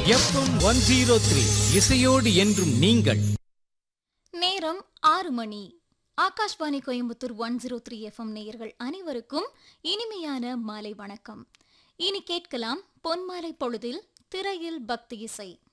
FM 103 இசையோடு என்றும் நீங்கள். நேரம் 6 மணி. ஆகாஷ்வாணி கோயம்புத்தூர் 103 எஃப்எம் நேயர்கள் அனைவருக்கும் இனிமையான மாலை வணக்கம். இனி கேட்கலாம் பொன்மாலை பொழுதில் திரையில் பக்தி இசை.